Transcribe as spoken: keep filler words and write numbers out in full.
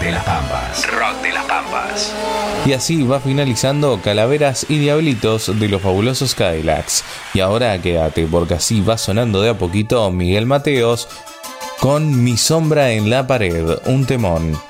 de las Pampas. Rock de las Pampas. Y así va finalizando Calaveras y Diablitos de los Fabulosos Cadillacs. Y ahora quédate, porque así va sonando de a poquito Miguel Mateos con Mi Sombra en la Pared, un temón.